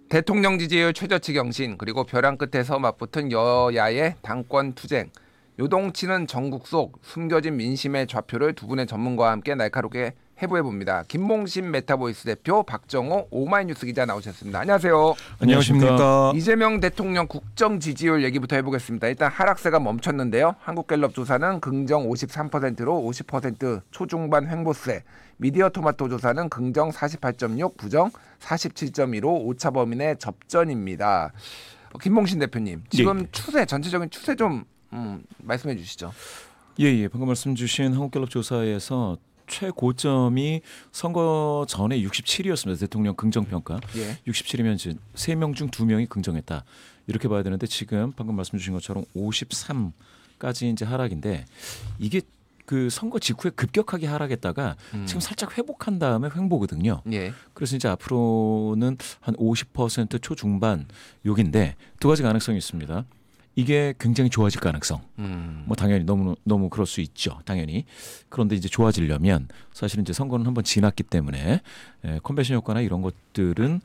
대통령 지지율 최저치 경신 그리고 벼랑 끝에서 맞붙은 여야의 당권 투쟁. 요동치는 전국 속 숨겨진 민심의 좌표를 두 분의 전문가와 함께 날카롭게 해부해봅니다. 김봉신 메타보이스 대표 박정호 오마이뉴스 기자 나오셨습니다. 안녕하세요. 안녕하십니까. 이재명 대통령 국정 지지율 얘기부터 해보겠습니다. 일단 하락세가 멈췄는데요. 한국갤럽 조사는 긍정 53%로 50% 초중반 횡보세. 미디어토마토 조사는 긍정 48.6, 부정 47.2로 오차 범위 내 접전입니다. 김봉신 대표님, 지금 추세, 전체적인 추세 좀 말씀해 주시죠. 예. 방금 말씀 주신 한국갤럽 조사에서 최고점이 선거 전에 67이었습니다. 대통령 긍정평가. 67이면 이제 3명 중 2명이 긍정했다. 이렇게 봐야 되는데 지금 방금 말씀 주신 것처럼 53까지 이제 하락인데 이게 그 선거 직후에 급격하게 하락했다가 지금 살짝 회복한 다음에 횡보거든요. 그래서 이제 앞으로는 한 50% 초중반 욕인데 두 가지 가능성이 있습니다. 이게 굉장히 좋아질 가능성. 뭐 당연히 너무 그럴 수 있죠. 당연히. 그런데 이제 좋아지려면 사실은 이제 선거는 한번 지났기 때문에 컨벤션 효과나 이런 것들은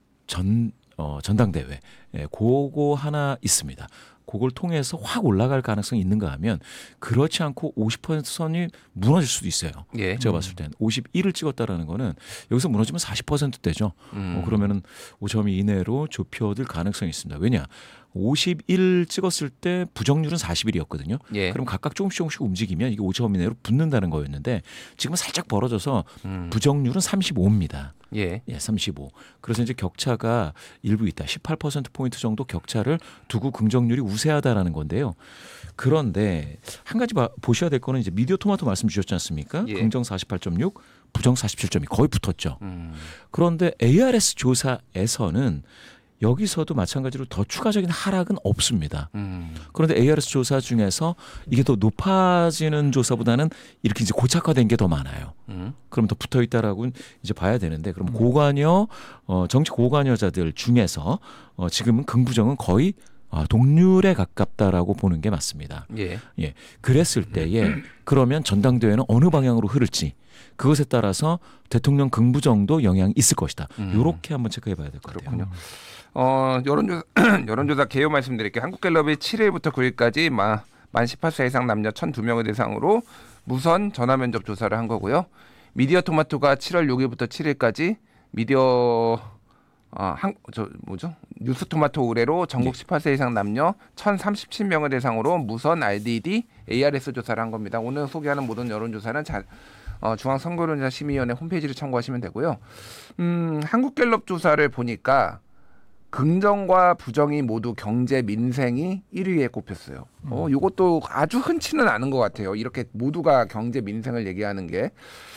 전당대회 그거 하나 있습니다. 그걸 통해서 확 올라갈 가능성이 있는가 하면 그렇지 않고 50% 선이 무너질 수도 있어요. 제가 봤을 때는 51을 찍었다라는 거는 여기서 무너지면 40%대죠. 그러면은 5점 이내로 좁혀질 가능성이 있습니다. 왜냐? 51 찍었을 때 부정률은 41이었거든요. 그럼 각각 조금씩 움직이면 이게 5점 이내로 붙는다는 거였는데 지금은 살짝 벌어져서 부정률은 35입니다. 35. 그래서 이제 격차가 일부 있다. 18%포인트 정도 격차를 두고 긍정률이 우세하다라는 건데요. 그런데 한 가지 보셔야 될 거는 이제 미디어토마토 말씀 주셨지 않습니까? 긍정 48.6, 부정 47.2 거의 붙었죠. 그런데 ARS 조사에서는 여기서도 마찬가지로 더 추가적인 하락은 없습니다. 그런데 ARS 조사 중에서 이게 더 높아지는 조사보다는 이렇게 이제 고착화된 게 더 많아요. 그럼 더 붙어 있다라고 이제 봐야 되는데 그럼 고관여 정치 고관여자들 중에서 지금은 긍부정은 거의 동률에 가깝다라고 보는 게 맞습니다. 그랬을 때에 그러면 전당대회는 어느 방향으로 흐를지 그것에 따라서 대통령 긍부정도 영향이 있을 것이다. 이렇게 한번 체크해 봐야 될 것 같아요. 여론조사 개요 말씀드릴게요. 한국갤럽이 7일부터 9일까지 만 18세 이상 남녀 1,002명을 대상으로 무선 전화면접 조사를 한 거고요. 미디어토마토가 7월 6일부터 7일까지 뉴스토마토 의뢰로 전국 18세 이상 남녀 1,037명을 대상으로 무선 RDD ARS 조사를 한 겁니다. 오늘 소개하는 모든 여론조사는 중앙선거론조사심의위원회 홈페이지를 참고하시면 되고요. 한국갤럽 조사를 보니까 긍정과 부정이 모두 경제 민생이 1위에 꼽혔어요. 이것도 아주 흔치는 않은 것 같아요. 이렇게 모두가 경제 민생을 얘기하는 게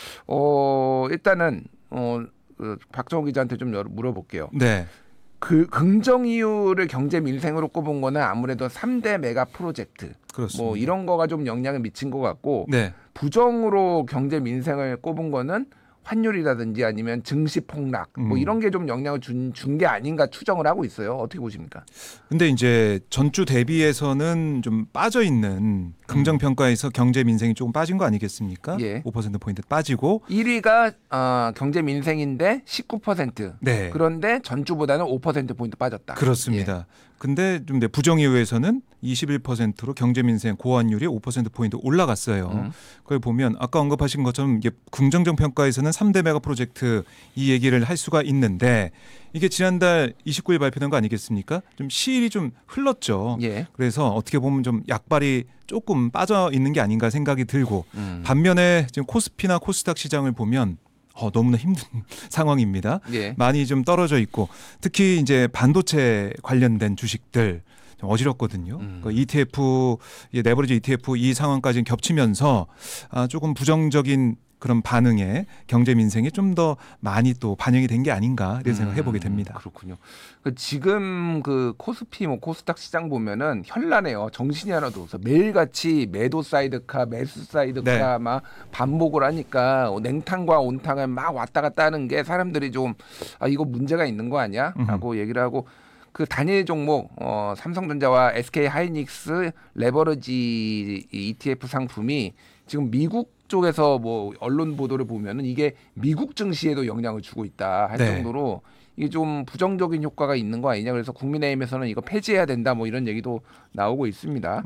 일단은 박정호 기자한테 좀 물어볼게요. 그 긍정 이유를 경제 민생으로 꼽은 거는 아무래도 3대 메가 프로젝트 뭐 이런 거가 좀 영향을 미친 것 같고 부정으로 경제 민생을 꼽은 거는 환율이라든지 아니면 증시 폭락 뭐 이런 게 좀 영향을 준 게 아닌가 추정을 하고 있어요. 어떻게 보십니까? 근데 이제 전주 대비해서는 좀 빠져 있는 긍정 평가에서 경제 민생이 조금 빠진 거 아니겠습니까? 5%포인트 빠지고 1위가 경제 민생인데 19%. 그런데 전주보다는 5%포인트 빠졌다. 그렇습니다. 근데 좀 부정 이후에서는 21%로 경제 민생 고환율이 5%포인트 올라갔어요. 그걸 보면 아까 언급하신 것처럼 이게 긍정적 평가에서는 3대 메가 프로젝트 이 얘기를 할 수가 있는데 이게 지난달 29일 발표된 거 아니겠습니까? 좀 시일이 좀 흘렀죠. 그래서 어떻게 보면 좀 약발이 조금 빠져 있는 게 아닌가 생각이 들고 반면에 지금 코스피나 코스닥 시장을 보면 너무나 힘든 상황입니다. 많이 좀 떨어져 있고 특히 이제 반도체 관련된 주식들 좀 어지럽거든요. 그 ETF, 레버리지 ETF 이 상황까지 겹치면서 조금 부정적인 그런 반응에 경제 민생이 좀 더 많이 또 반영이 된 게 아닌가 이런 생각 해보게 됩니다. 그렇군요. 지금 그 코스피 뭐 코스닥 시장 보면은 현란해요. 정신이 하나도 없어. 매일같이 매도 사이드카, 매수 사이드카 막 반복을 하니까 냉탕과 온탕을 막 왔다 갔다 하는 게 사람들이 좀 이거 문제가 있는 거 아니야? 하고 얘기를 하고 그 단일 종목 삼성전자와 SK 하이닉스 레버리지 ETF 상품이 지금 미국 쪽에서 뭐 언론 보도를 보면은 이게 미국 증시에도 영향을 주고 있다 할 정도로 이게 좀 부정적인 효과가 있는 거 아니냐. 그래서 국민의힘에서는 이거 폐지해야 된다 뭐 이런 얘기도 나오고 있습니다.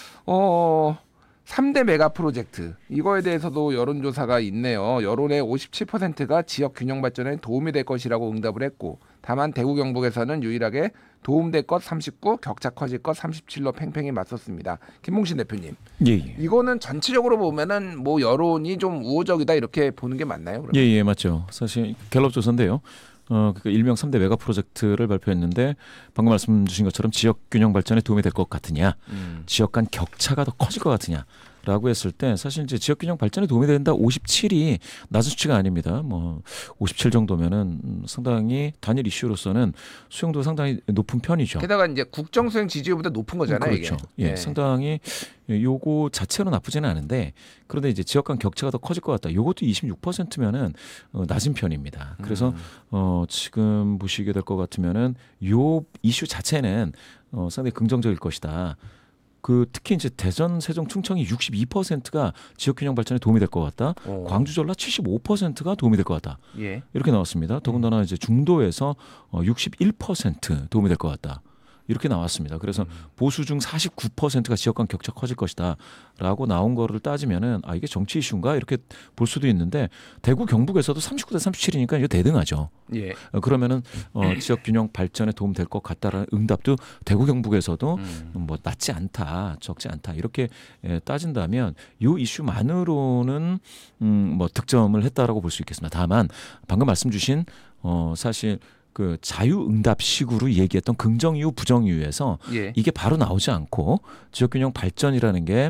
3대 메가 프로젝트 이거에 대해서도 여론조사가 있네요. 여론의 57%가 지역 균형 발전에 도움이 될 것이라고 응답을 했고 다만 대구 경북에서는 유일하게 도움될 것 39, 격차 커질 것 37로 팽팽히 맞섰습니다. 김봉신 대표님, 이거는 전체적으로 보면은 뭐 여론이 좀 우호적이다 이렇게 보는 게 맞나요? 그러면? 예, 맞죠. 사실 갤럽 조사인데요. 그러니까 일명 3대 메가 프로젝트를 발표했는데 방금 말씀 주신 것처럼 지역 균형 발전에 도움이 될 것 같으냐, 지역 간 격차가 더 커질 것 같으냐라고 했을 때 사실 이제 지역 균형 발전에 도움이 된다 57이 낮은 수치가 아닙니다. 뭐 57 정도면은 상당히 단일 이슈로서는 수용도 상당히 높은 편이죠. 게다가 이제 국정 수행 지지율보다 높은 거잖아요. 그렇죠. 이게. 예, 상당히 요거 자체로 나쁘지는 않은데 그런데 이제 지역 간 격차가 더 커질 것 같다. 요것도 26%면은 낮은 편입니다. 그래서 지금 보시게 될 것 같으면은 요 이슈 자체는 상당히 긍정적일 것이다. 특히 이제 대전, 세종, 충청이 62%가 지역균형 발전에 도움이 될 것 같다. 광주, 전라 75%가 도움이 될 것 같다. 이렇게 나왔습니다. 더군다나 이제 중도에서 61% 도움이 될 것 같다. 이렇게 나왔습니다. 그래서 보수 중 49%가 지역 간 격차 커질 것이다라고 나온 거를 따지면은 이게 정치 이슈인가 이렇게 볼 수도 있는데 대구 경북에서도 39대 37이니까 이거 대등하죠. 그러면은 지역 균형 발전에 도움 될 것 같다라는 응답도 대구 경북에서도 뭐 낮지 않다, 적지 않다 이렇게 따진다면 이 이슈만으로는 뭐 득점을 했다라고 볼 수 있겠습니다. 다만 방금 말씀 주신 사실 자유응답식으로 얘기했던 긍정이유, 부정이유에서 이게 바로 나오지 않고 지역균형 발전이라는 게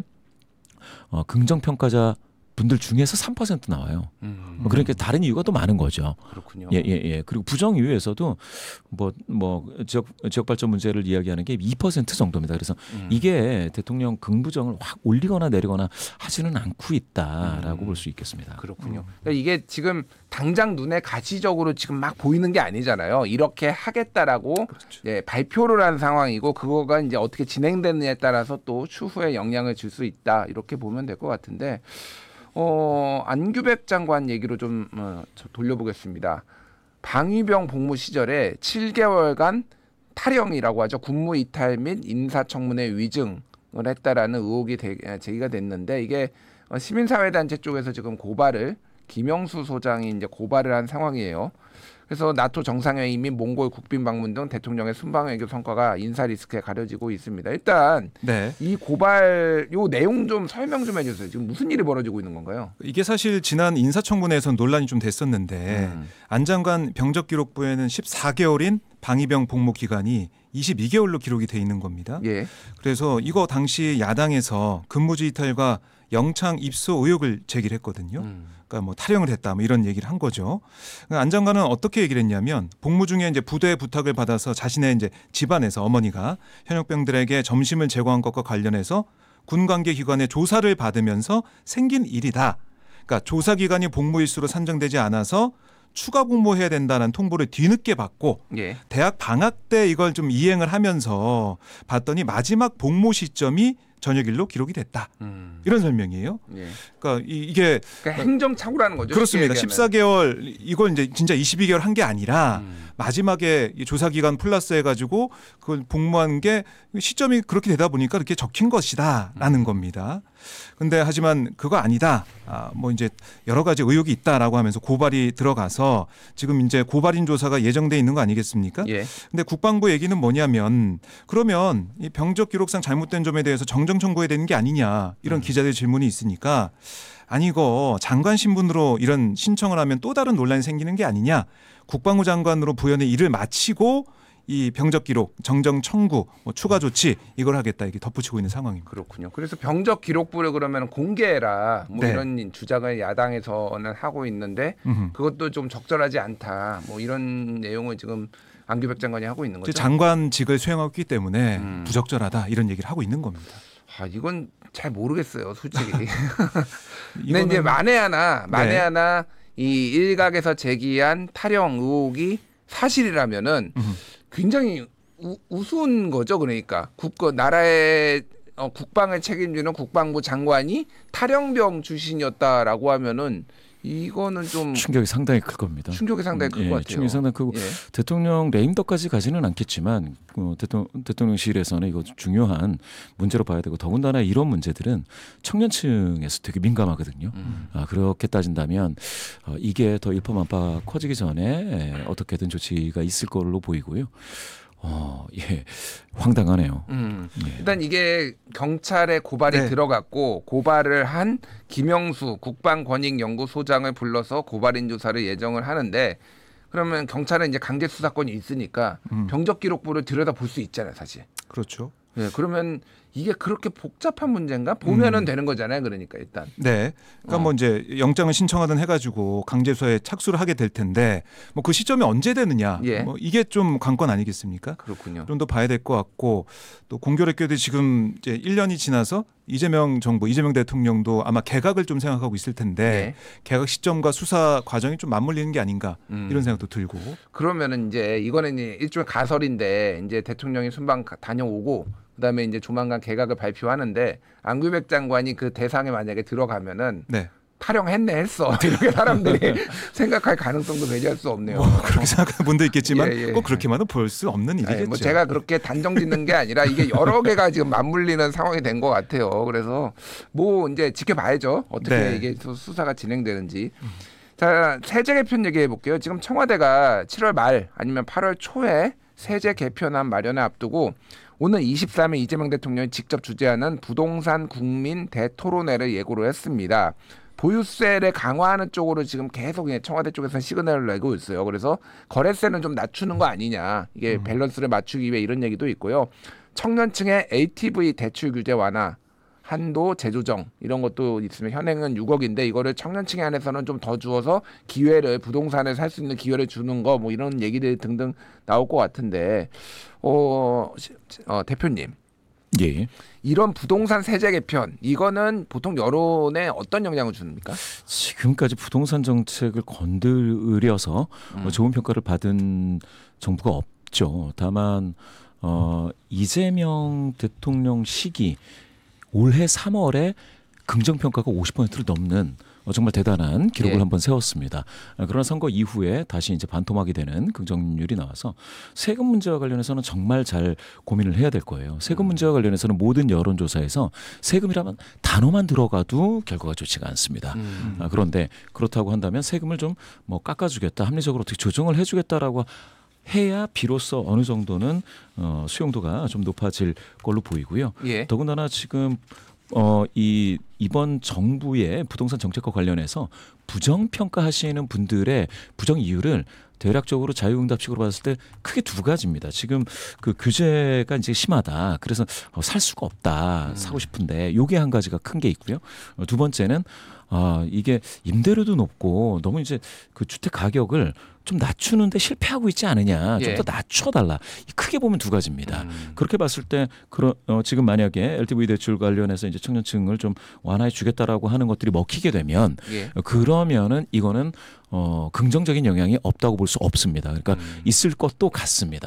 긍정평가자 분들 중에서 3% 나와요. 그러니까 다른 이유가 또 많은 거죠. 그렇군요. 그리고 부정 이유에서도 지역 발전 문제를 이야기하는 게 2% 정도입니다. 그래서 이게 대통령 긍부정을 확 올리거나 내리거나 하지는 않고 있다라고 볼 수 있겠습니다. 그렇군요. 그러니까 이게 지금 당장 눈에 가시적으로 지금 막 보이는 게 아니잖아요. 이렇게 하겠다라고 발표를 한 상황이고 그거가 이제 어떻게 진행되느냐에 따라서 또 추후에 영향을 줄 수 있다 이렇게 보면 될 것 같은데. 안규백 장관 얘기로 좀 돌려보겠습니다. 방위병 복무 시절에 7개월간 탈영이라고 하죠. 군무 이탈 및 인사청문회 위증을 했다라는 의혹이 제기가 됐는데 이게 시민사회단체 쪽에서 지금 김영수 소장이 이제 고발을 한 상황이에요. 그래서 나토 정상회의 및 몽골 국빈 방문 등 대통령의 순방 외교 성과가 인사 리스크에 가려지고 있습니다. 일단 이 고발 요 내용 좀 설명 좀 해주세요. 지금 무슨 일이 벌어지고 있는 건가요? 이게 사실 지난 인사청문회에서 논란이 좀 됐었는데 안 장관 병적기록부에는 14개월인 방위병 복무 기간이 22개월로 기록이 돼 있는 겁니다. 그래서 이거 당시 야당에서 근무지 이탈과 영창 입소 의혹을 제기했거든요. 그러니까 뭐 탈영을 했다 뭐 이런 얘기를 한 거죠. 안 장관은 어떻게 얘기를 했냐면 복무 중에 이제 부대 부탁을 받아서 자신의 이제 집안에서 어머니가 현역병들에게 점심을 제공한 것과 관련해서 군관계기관의 조사를 받으면서 생긴 일이다. 그러니까 조사 기간이 복무 일수로 산정되지 않아서 추가 복무해야 된다는 통보를 뒤늦게 받고 대학 방학 때 이걸 좀 이행을 하면서 봤더니 마지막 복무 시점이 저녁일로 기록이 됐다. 이런 설명이에요. 그러니까 이게 행정착오라는 거죠. 그렇습니다. 14개월 이걸 이제 진짜 22개월 한 게 아니라 마지막에 조사 기간 플러스 해가지고 그걸 복무한 게 시점이 그렇게 되다 보니까 이렇게 적힌 것이다라는 겁니다. 근데 하지만 그거 아니다. 뭐 이제 여러 가지 의혹이 있다라고 하면서 고발이 들어가서 지금 이제 고발인 조사가 예정돼 있는 거 아니겠습니까? 근데 국방부 얘기는 뭐냐면 그러면 이 병적 기록상 잘못된 점에 대해서 정정 청구해야 되는 게 아니냐 이런 기자들 질문이 있으니까 아니 이거 장관 신분으로 이런 신청을 하면 또 다른 논란이 생기는 게 아니냐. 국방부 장관으로 부연의 일을 마치고 이 병적 기록 정정 청구 추가 조치 이걸 하겠다 이게 덧붙이고 있는 상황입니다. 그렇군요. 그래서 병적 기록부를 그러면 공개해라 뭐 이런 주장을 야당에서는 하고 있는데 그것도 좀 적절하지 않다 뭐 이런 내용을 지금 안규백 장관이 하고 있는 거죠. 장관직을 수행하고 있기 때문에 부적절하다 이런 얘기를 하고 있는 겁니다. 이건 잘 모르겠어요, 솔직히. 근데 이제 만에 하나 이 일각에서 제기한 탈영 의혹이 사실이라면은 굉장히 우스운 거죠. 그러니까 나라의 국방을 책임지는 국방부 장관이 탈영병 출신이었다라고 하면은 이거는 좀 충격이 상당히 클 겁니다. 충격이 상당히 클 것 같아요. 충격이 상당히 크고 대통령 레임덕까지 가지는 않겠지만 대통령실에서는 이거 중요한 문제로 봐야 되고 더군다나 이런 문제들은 청년층에서 되게 민감하거든요. 그렇게 따진다면 이게 더 일파만파 커지기 전에 어떻게든 조치가 있을 걸로 보이고요. 황당하네요. 일단 이게 경찰에 고발이 들어갔고 고발을 한 김영수 국방권익연구소장을 불러서 고발인 조사를 예정을 하는데 그러면 경찰은 이제 강제 수사권이 있으니까 병적 기록부를 들여다 볼 수 있잖아요, 사실. 그렇죠. 네, 그러면 이게 그렇게 복잡한 문제인가? 보면은 되는 거잖아요, 그러니까 일단. 네, 그러니까 뭐 이제 영장을 신청하든 해가지고 강제수사에 착수를 하게 될 텐데 뭐 그 시점이 언제 되느냐, 뭐 이게 좀 관건 아니겠습니까? 그렇군요. 좀 더 봐야 될 것 같고 또 공교롭게도 지금 이제 1년이 지나서 이재명 정부, 이재명 대통령도 아마 개각을 좀 생각하고 있을 텐데 개각 시점과 수사 과정이 좀 맞물리는 게 아닌가 이런 생각도 들고. 그러면은 이제 이거는 일종의 가설인데 이제 대통령이 순방 다녀오고. 그다음에 이제 조만간 개각을 발표하는데 안규백 장관이 그 대상에 만약에 들어가면은 탈영했네 했어 이렇게 사람들이 생각할 가능성도 배제할 수 없네요. 그렇게 생각하는 분도 있겠지만 꼭 그렇게만은 볼 수 없는 일이겠죠. 뭐 제가 그렇게 단정짓는 게 아니라 이게 여러 개가 지금 맞물리는 상황이 된 것 같아요. 그래서 뭐 이제 지켜봐야죠. 어떻게 이게 수사가 진행되는지. 자, 세제 개편 얘기해 볼게요. 지금 청와대가 7월 말 아니면 8월 초에 세제 개편안 마련을 앞두고 오늘 23일 이재명 대통령이 직접 주재하는 부동산 국민 대토론회를 예고로 했습니다. 보유세를 강화하는 쪽으로 지금 계속 청와대 쪽에서 시그널을 내고 있어요. 그래서 거래세는 좀 낮추는 거 아니냐. 이게 밸런스를 맞추기 위해 이런 얘기도 있고요. 청년층의 LTV 대출 규제 완화, 한도 재조정 이런 것도 있으면 현행은 6억인데 이거를 청년층에 한해서는 좀 더 주어서 기회를 부동산을 살 수 있는 기회를 주는 거 뭐 이런 얘기들 등등 나올 것 같은데 대표님 이런 부동산 세제 개편 이거는 보통 여론에 어떤 영향을 줍니까? 지금까지 부동산 정책을 건드려서 좋은 평가를 받은 정부가 없죠. 다만 이재명 대통령 시기 올해 3월에 긍정평가가 50%를 넘는 정말 대단한 기록을 한번 세웠습니다. 그러나 선거 이후에 다시 이제 반토막이 되는 긍정률이 나와서 세금 문제와 관련해서는 정말 잘 고민을 해야 될 거예요. 세금 문제와 관련해서는 모든 여론조사에서 세금이라면 단어만 들어가도 결과가 좋지가 않습니다. 그런데 그렇다고 한다면 세금을 좀 뭐 깎아주겠다, 합리적으로 어떻게 조정을 해주겠다라고 해야 비로소 어느 정도는 수용도가 좀 높아질 걸로 보이고요. 더군다나 지금 이번 정부의 부동산 정책과 관련해서 부정평가하시는 분들의 부정 이유를 대략적으로 자유응답식으로 봤을 때 크게 두 가지입니다. 지금 그 규제가 이제 심하다. 그래서 살 수가 없다. 사고 싶은데 요게 한 가지가 큰 게 있고요. 두 번째는 이게 임대료도 높고 너무 이제 그 주택 가격을 좀 낮추는데 실패하고 있지 않느냐. 좀 더 낮춰달라. 크게 보면 두 가지입니다. 그렇게 봤을 때 지금 만약에 LTV 대출 관련해서 이제 청년층을 좀 완화해 주겠다라고 하는 것들이 먹히게 되면 그러면은 이거는 긍정적인 영향이 없다고 볼 수 없습니다. 그러니까 있을 것도 같습니다.